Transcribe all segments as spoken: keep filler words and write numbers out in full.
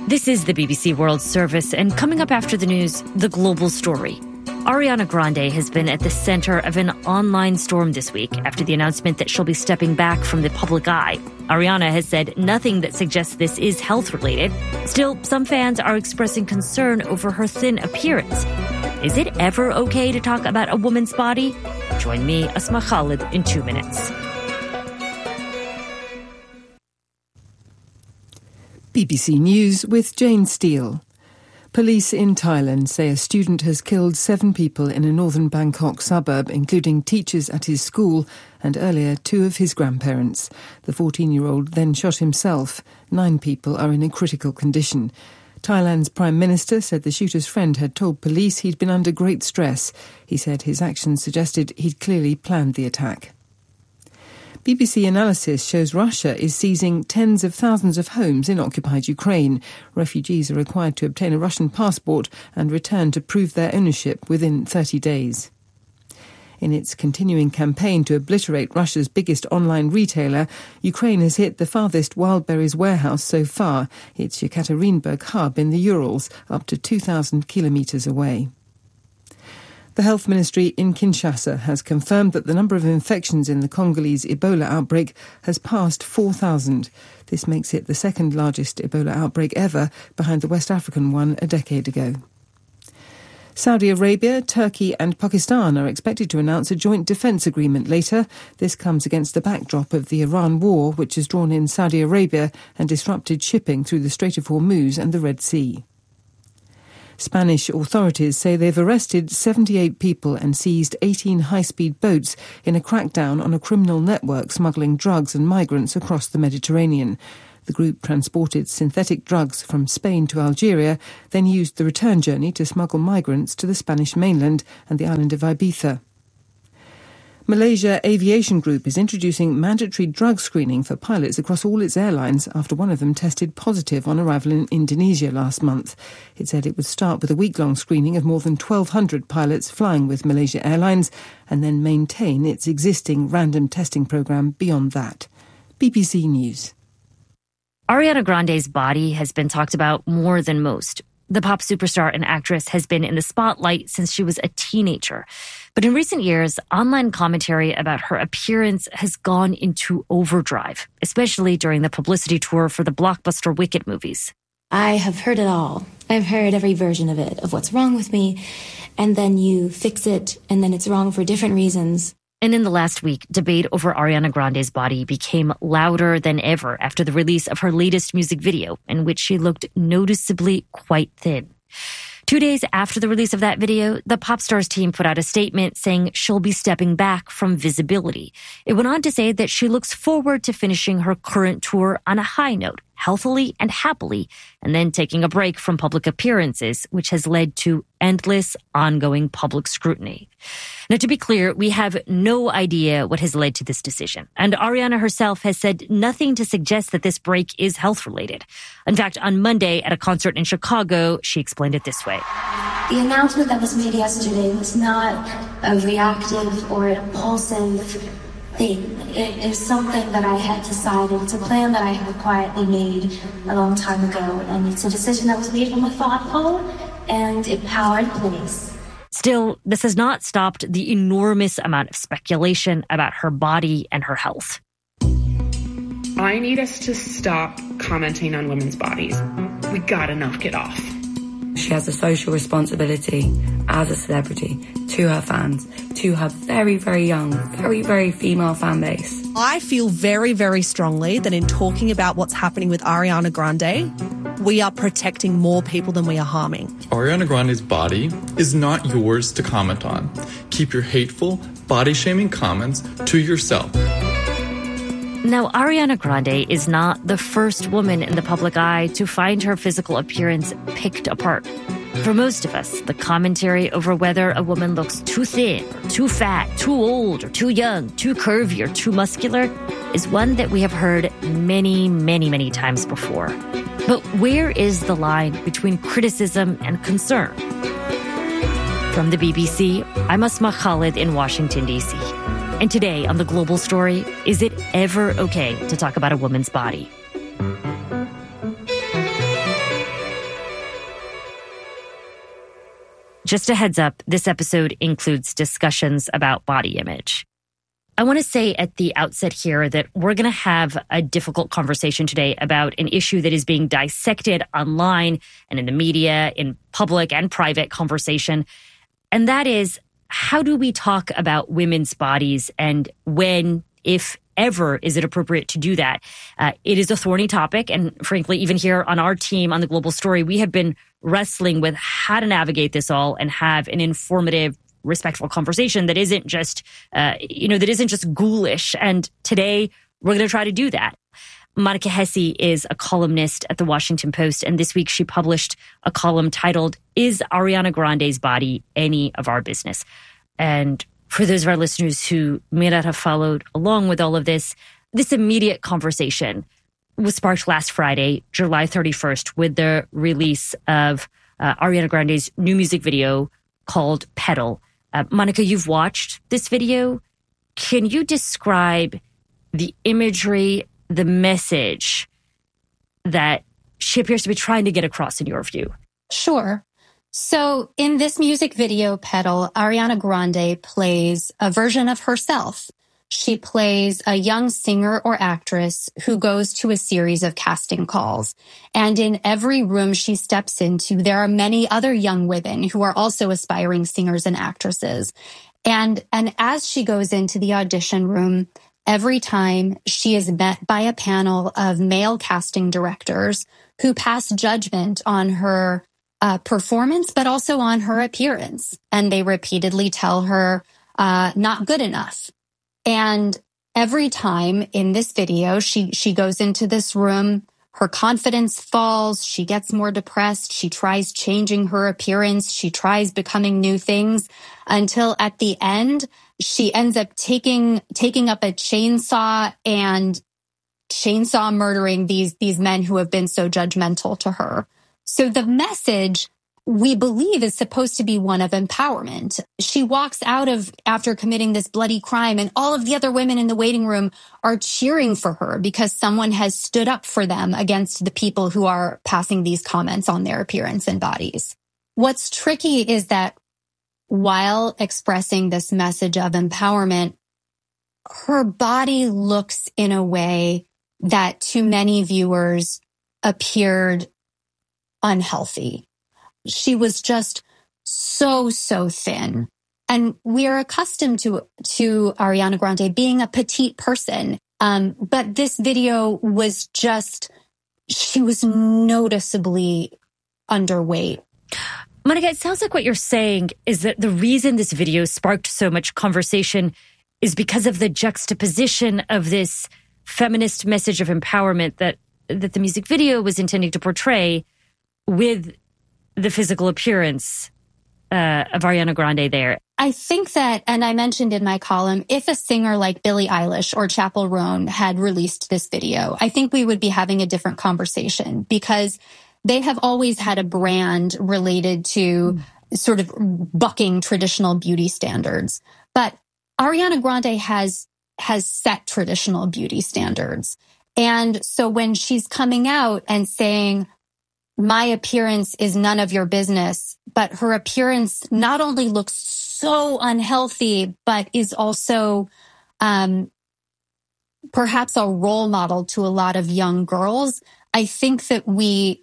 This is the B B C World Service, and coming up after the news, the global story. Ariana Grande has been at the center of an online storm this week after the announcement that she'll be stepping back from the public eye. Ariana has said nothing that suggests this is health-related. Still, some fans are expressing concern over her thin appearance. Is it ever okay to talk about a woman's body? Join me, Asma Khalid, in two minutes. B B C News with Jane Steele. Police in Thailand say a student has killed seven people in a northern Bangkok suburb, including teachers at his school and earlier two of his grandparents. The fourteen-year-old then shot himself. Nine people are in a critical condition. Thailand's Prime Minister said the shooter's friend had told police he'd been under great stress. He said his actions suggested he'd clearly planned the attack. B B C analysis shows Russia is seizing tens of thousands of homes in occupied Ukraine. Refugees are required to obtain a Russian passport and return to prove their ownership within thirty days. In its continuing campaign to obliterate Russia's biggest online retailer, Ukraine has hit the farthest Wildberries warehouse so far, its Yekaterinburg hub in the Urals, up to two thousand kilometres away. The Health Ministry in Kinshasa has confirmed that the number of infections in the Congolese Ebola outbreak has passed four thousand. This makes it the second largest Ebola outbreak ever, behind the West African one a decade ago. Saudi Arabia, Turkey and Pakistan are expected to announce a joint defence agreement later. This comes against the backdrop of the Iran war, which has drawn in Saudi Arabia and disrupted shipping through the Strait of Hormuz and the Red Sea. Spanish authorities say they've arrested seventy-eight people and seized eighteen high-speed boats in a crackdown on a criminal network smuggling drugs and migrants across the Mediterranean. The group transported synthetic drugs from Spain to Algeria, then used the return journey to smuggle migrants to the Spanish mainland and the island of Ibiza. Malaysia Aviation Group is introducing mandatory drug screening for pilots across all its airlines after one of them tested positive on arrival in Indonesia last month. It said it would start with a week-long screening of more than twelve hundred pilots flying with Malaysia Airlines and then maintain its existing random testing programme beyond that. B B C News. Ariana Grande's body has been talked about more than most. The pop superstar and actress has been in the spotlight since she was a teenager. But in recent years, online commentary about her appearance has gone into overdrive, especially during the publicity tour for the blockbuster Wicked movies. I have heard it all. I've heard every version of it, of what's wrong with me, and then you fix it, and then it's wrong for different reasons. And in the last week, debate over Ariana Grande's body became louder than ever after the release of her latest music video, in which she looked noticeably quite thin. Two days after the release of that video, the pop star's team put out a statement saying she'll be stepping back from visibility. It went on to say that she looks forward to finishing her current tour on a high note, healthily and happily, and then taking a break from public appearances, which has led to endless, ongoing public scrutiny. Now, to be clear, we have no idea what has led to this decision, and Ariana herself has said nothing to suggest that this break is health-related. In fact, on Monday at a concert in Chicago, she explained it this way. The announcement that was made yesterday was not a reactive or impulsive thing. It is something that I had decided. It's a plan that I had quietly made a long time ago, and it's a decision that was made from a thoughtful and empowered place. Still, this has not stopped the enormous amount of speculation about her body and her health. I need us to stop commenting on women's bodies. We gotta knock it off. She has a social responsibility as a celebrity to her fans, to her very, very young, very, very female fan base. I feel very, very strongly that in talking about what's happening with Ariana Grande, we are protecting more people than we are harming. Ariana Grande's body is not yours to comment on. Keep your hateful, body-shaming comments to yourself. Now, Ariana Grande is not the first woman in the public eye to find her physical appearance picked apart. For most of us, the commentary over whether a woman looks too thin, or too fat, too old, or too young, too curvy, or too muscular is one that we have heard many, many, many times before. But where is the line between criticism and concern? From the B B C, I'm Asma Khalid in Washington, D C And today on The Global Story, is it ever okay to talk about a woman's body? Just a heads up, this episode includes discussions about body image. I want to say at the outset here that we're going to have a difficult conversation today about an issue that is being dissected online and in the media, in public and private conversation. And that is, how do we talk about women's bodies, and when, if ever, is it appropriate to do that? Uh, it is a thorny topic. And frankly, even here on our team on The Global Story, we have been wrestling with how to navigate this all and have an informative, respectful conversation that isn't just, uh, you know, that isn't just ghoulish. And today we're going to try to do that. Monica Hesse is a columnist at The Washington Post, and this week she published a column titled, "Is Ariana Grande's Body Any of Our Business?" And for those of our listeners who may not have followed along with all of this, this immediate conversation was sparked last Friday, July thirty-first, with the release of uh, Ariana Grande's new music video called Petal. Uh, Monica, you've watched this video. Can you describe the imagery, the message that she appears to be trying to get across in your view? Sure. So in this music video, Petal, Ariana Grande plays a version of herself. She plays a young singer or actress who goes to a series of casting calls. And in every room she steps into, there are many other young women who are also aspiring singers and actresses. And, and as she goes into the audition room, every time she is met by a panel of male casting directors who pass judgment on her uh, performance, but also on her appearance. And they repeatedly tell her, uh, not good enough. And every time in this video, she, she goes into this room, her confidence falls, she gets more depressed, she tries changing her appearance, she tries becoming new things, until at the end, she ends up taking, taking up a chainsaw and chainsaw murdering these, these men who have been so judgmental to her. So the message, we believe, is supposed to be one of empowerment. She walks out of after committing this bloody crime, and all of the other women in the waiting room are cheering for her because someone has stood up for them against the people who are passing these comments on their appearance and bodies. What's tricky is that while expressing this message of empowerment, her body looks in a way that to many viewers appeared unhealthy. She was just so, so thin. And we are accustomed to, to Ariana Grande being a petite person. Um, but this video was just, she was noticeably underweight. Monica, it sounds like what you're saying is that the reason this video sparked so much conversation is because of the juxtaposition of this feminist message of empowerment that, that the music video was intending to portray with the physical appearance uh, of Ariana Grande there. I think that, and I mentioned in my column, if a singer like Billie Eilish or Chappell Roan had released this video, I think we would be having a different conversation, because they have always had a brand related to mm. sort of bucking traditional beauty standards. But Ariana Grande has has set traditional beauty standards. And so when she's coming out and saying, my appearance is none of your business, but her appearance not only looks so unhealthy, but is also um, perhaps a role model to a lot of young girls, I think that we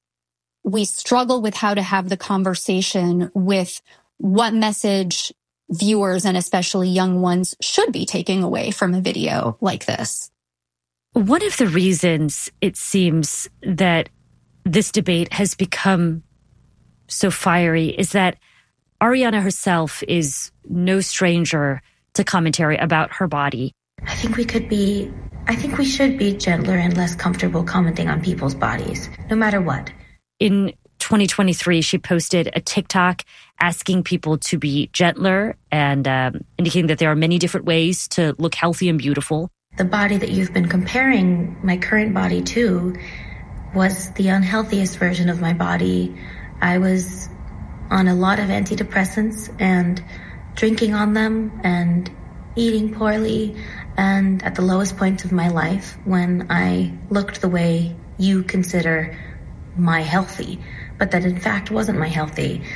we struggle with how to have the conversation with what message viewers, and especially young ones, should be taking away from a video like this. One of the reasons it seems that this debate has become so fiery is that Ariana herself is no stranger to commentary about her body. I think we could be, I think we should be gentler and less comfortable commenting on people's bodies, no matter what. In twenty twenty-three, she posted a TikTok asking people to be gentler and um, indicating that there are many different ways to look healthy and beautiful. The body that you've been comparing my current body to was the unhealthiest version of my body. I was on a lot of antidepressants and drinking on them and eating poorly, and at the lowest point of my life when I looked the way you consider my healthy, but that in fact wasn't my healthy.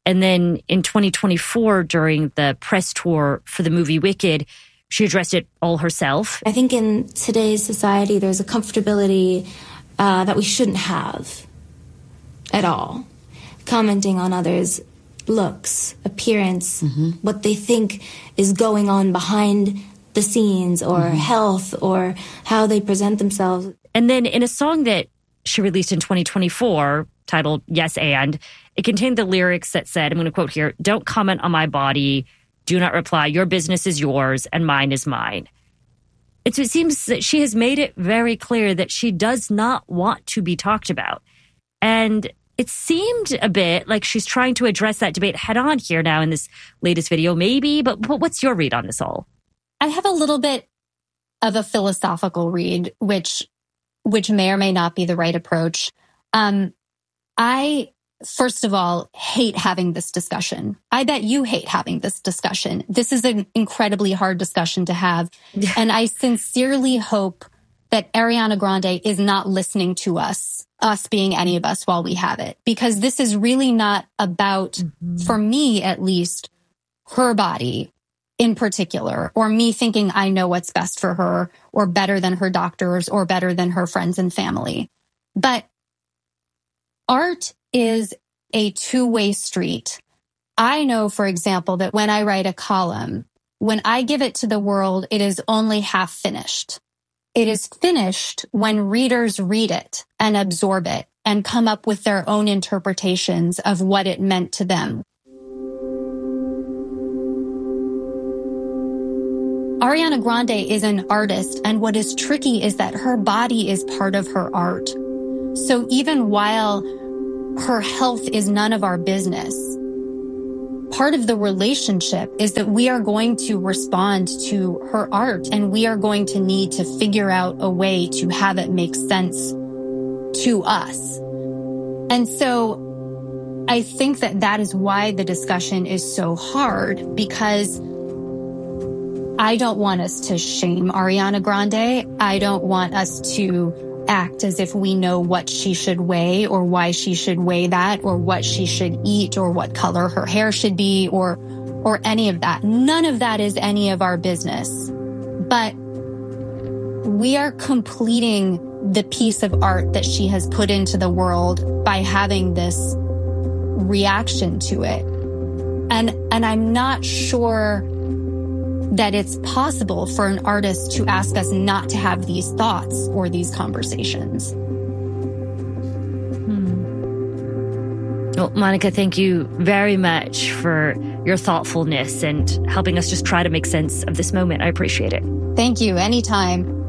And then in twenty twenty-four, during the press tour for the movie Wicked, she addressed it all herself. I think in today's society, there's a comfortability uh, that we shouldn't have at all. Commenting on others' looks, appearance, mm-hmm. what they think is going on behind the scenes, or mm-hmm. health, or how they present themselves. And then in a song that she released in twenty twenty-four, titled Yes And, it contained the lyrics that said, I'm going to quote here, "Don't comment on my body. Do not reply. Your business is yours and mine is mine." And so it seems that she has made it very clear that she does not want to be talked about. And it seemed a bit like she's trying to address that debate head on here now in this latest video, maybe. But what's your read on this all? I have a little bit of a philosophical read, which which may or may not be the right approach. Um, I, first of all, hate having this discussion. I bet you hate having this discussion. This is an incredibly hard discussion to have. And I sincerely hope that Ariana Grande is not listening to us, us being any of us, while we have it. Because this is really not about, mm-hmm. for me at least, her body in particular, or me thinking I know what's best for her, or better than her doctors, or better than her friends and family. But art is a two-way street. I know, for example, that when I write a column, when I give it to the world, it is only half finished. It is finished when readers read it and absorb it and come up with their own interpretations of what it meant to them. Ariana Grande is an artist, and what is tricky is that her body is part of her art. So even while her health is none of our business, part of the relationship is that we are going to respond to her art, and we are going to need to figure out a way to have it make sense to us. And so I think that that is why the discussion is so hard, because I don't want us to shame Ariana Grande. I don't want us to act as if we know what she should weigh, or why she should weigh that, or what she should eat, or what color her hair should be, or or any of that. None of that is any of our business. But we are completing the piece of art that she has put into the world by having this reaction to it. And and I'm not sure that it's possible for an artist to ask us not to have these thoughts or these conversations. Hmm. Well, Monica, thank you very much for your thoughtfulness and helping us just try to make sense of this moment. I appreciate it. Thank you. Anytime.